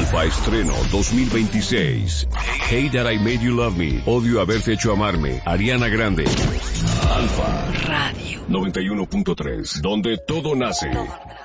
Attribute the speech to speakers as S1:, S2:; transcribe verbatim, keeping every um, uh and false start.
S1: Alfa Estreno dos mil veintiséis. Hate That I Made You Love Me. Odio haberte hecho amarme. Ariana Grande. Alfa
S2: Radio
S1: noventa y uno punto tres. Donde todo nace.